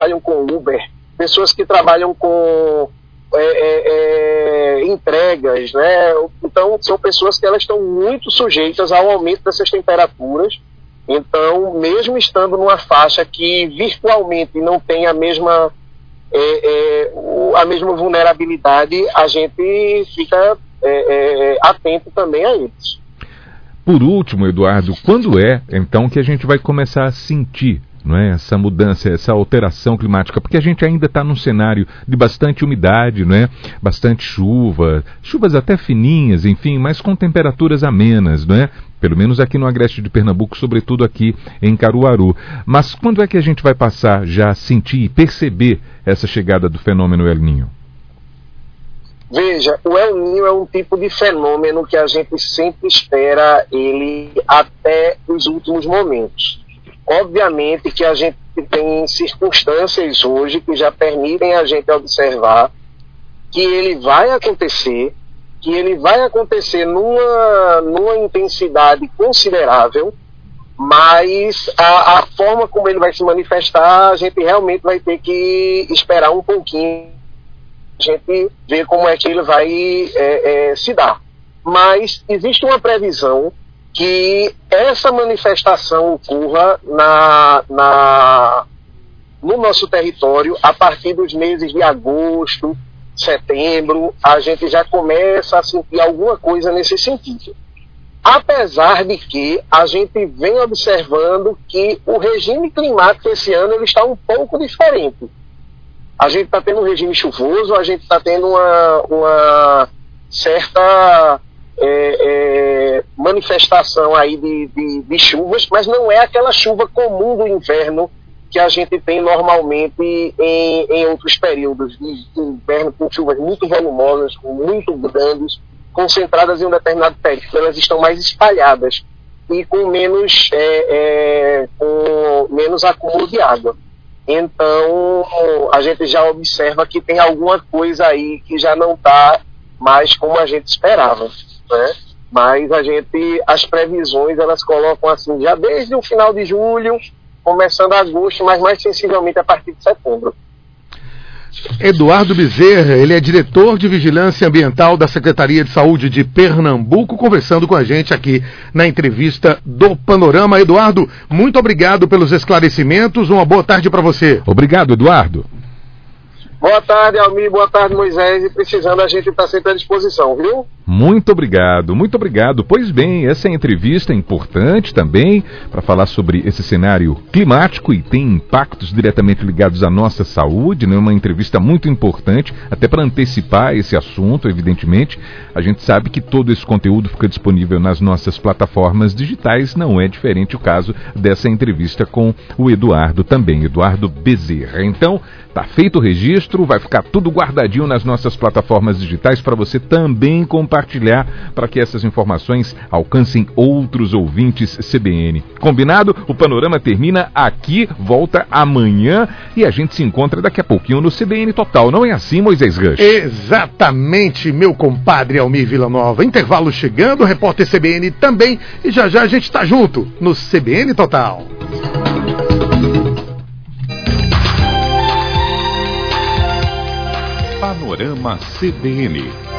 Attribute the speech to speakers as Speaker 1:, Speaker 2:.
Speaker 1: trabalham com Uber, pessoas que trabalham com entregas, né? Então, são pessoas que elas estão muito sujeitas ao aumento dessas temperaturas. Então, mesmo estando numa faixa que virtualmente não tem a mesma vulnerabilidade, a gente fica atento também a eles.
Speaker 2: Por último, Eduardo, quando é, então, que a gente vai começar a sentir, não é, essa mudança, essa alteração climática? Porque a gente ainda está num cenário de bastante umidade, não é? Bastante chuva, chuvas até fininhas, enfim, mas com temperaturas amenas, não é? Pelo menos aqui no agreste de Pernambuco, sobretudo aqui em Caruaru. Mas quando é que a gente vai passar já a sentir e perceber essa chegada do fenômeno El Niño?
Speaker 1: Veja, o El Niño é um tipo de fenômeno que a gente sempre espera ele até os últimos momentos. Obviamente que a gente tem circunstâncias hoje que já permitem a gente observar que ele vai acontecer, numa intensidade considerável, mas a forma como ele vai se manifestar, a gente realmente vai ter que esperar um pouquinho, a gente ver como é que ele vai se dar. Mas existe uma previsão que essa manifestação ocorra no nosso território a partir dos meses de agosto, setembro. A gente já começa a sentir alguma coisa nesse sentido. Apesar de que a gente vem observando que o regime climático esse ano ele está um pouco diferente. A gente está tendo um regime chuvoso, a gente está tendo uma certa manifestação aí de chuvas, mas não é aquela chuva comum do inverno que a gente tem normalmente em outros períodos de inverno, com chuvas muito volumosas, muito grandes, concentradas em um determinado período. Elas estão mais espalhadas e com menos acúmulo de água. Então, a gente já observa que tem alguma coisa aí que já não está mais como a gente esperava, né? Mas as previsões, elas colocam assim, já desde o final de julho, começando agosto, mas mais sensivelmente a partir de setembro.
Speaker 3: Eduardo Bezerra, ele é diretor de Vigilância Ambiental da Secretaria de Saúde de Pernambuco, conversando com a gente aqui na entrevista do Panorama. Eduardo, muito obrigado pelos esclarecimentos, uma boa tarde para você.
Speaker 2: Obrigado, Eduardo.
Speaker 1: Boa tarde, Almir, boa tarde, Moisés, e precisando a gente está sempre à disposição, viu?
Speaker 2: Muito obrigado, muito obrigado. Pois bem, essa entrevista é importante também para falar sobre esse cenário climático e tem impactos diretamente ligados à nossa saúde, né? Uma entrevista muito importante, até para antecipar esse assunto, evidentemente. A gente sabe que todo esse conteúdo fica disponível nas nossas plataformas digitais, não é diferente o caso dessa entrevista com o Eduardo também, Eduardo Bezerra. Então, tá feito o registro, vai ficar tudo guardadinho nas nossas plataformas digitais para você também compartilhar, para que essas informações alcancem outros ouvintes CBN. Combinado? O Panorama termina aqui, volta amanhã e a gente se encontra daqui a pouquinho no CBN Total. Não é assim, Moisés Rush?
Speaker 3: Exatamente, meu compadre Almir Villanova. Intervalo chegando, repórter CBN também, e já já a gente tá junto no CBN Total.
Speaker 4: Panorama CBN.